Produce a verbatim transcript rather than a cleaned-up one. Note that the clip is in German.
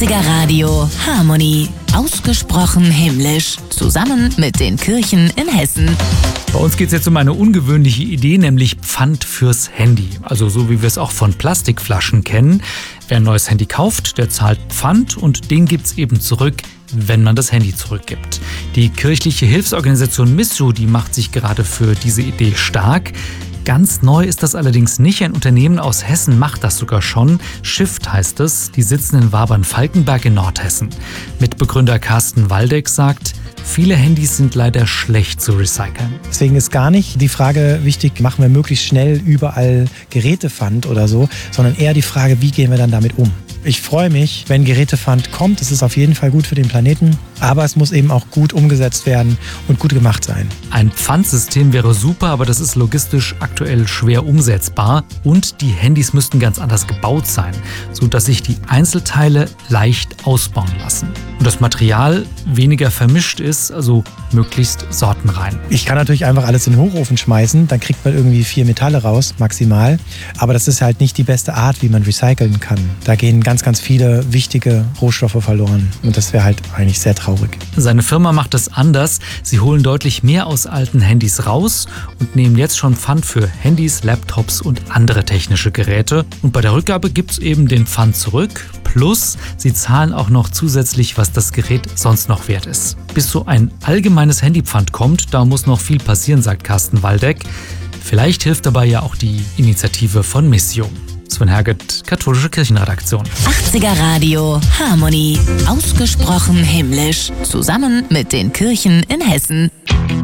achtziger Radio Harmony. Ausgesprochen himmlisch. Zusammen mit den Kirchen in Hessen. Bei uns geht es jetzt um eine ungewöhnliche Idee, nämlich Pfand fürs Handy. Also so wie wir es auch von Plastikflaschen kennen. Wer ein neues Handy kauft, der zahlt Pfand und den gibt's eben zurück, wenn man das Handy zurückgibt. Die kirchliche Hilfsorganisation Missio, die macht sich gerade für diese Idee stark. Ganz neu ist das allerdings nicht. Ein Unternehmen aus Hessen macht das sogar schon. Shift heißt es. Die sitzen in Wabern-Falkenberg in Nordhessen. Mitbegründer Carsten Waldeck sagt, viele Handys sind leider schlecht zu recyceln. Deswegen ist gar nicht die Frage wichtig, machen wir möglichst schnell überall Gerätepfand oder so, sondern eher die Frage, wie gehen wir dann damit um? Ich freue mich, wenn Gerätepfand kommt. Es ist auf jeden Fall gut für den Planeten, aber es muss eben auch gut umgesetzt werden und gut gemacht sein. Ein Pfandsystem wäre super, aber das ist logistisch aktuell schwer umsetzbar und die Handys müssten ganz anders gebaut sein, sodass sich die Einzelteile leicht ausbauen lassen. Und das Material weniger vermischt ist, also möglichst sortenrein. Ich kann natürlich einfach alles in den Hochofen schmeißen, dann kriegt man irgendwie vier Metalle raus, maximal. Aber das ist halt nicht die beste Art, wie man recyceln kann. Da gehen ganz, ganz viele wichtige Rohstoffe verloren. Und das wäre halt eigentlich sehr traurig. Seine Firma macht es anders. Sie holen deutlich mehr aus alten Handys raus und nehmen jetzt schon Pfand für Handys, Laptops und andere technische Geräte. Und bei der Rückgabe gibt es eben den Pfand zurück. Plus, sie zahlen auch noch zusätzlich, was das Gerät sonst noch wert ist. Bis so ein allgemeines Handypfand kommt, da muss noch viel passieren, sagt Carsten Waldeck. Vielleicht hilft dabei ja auch die Initiative von Missio. Sven Herget, Katholische Kirchenredaktion. achtziger Radio Harmony. Ausgesprochen himmlisch. Zusammen mit den Kirchen in Hessen.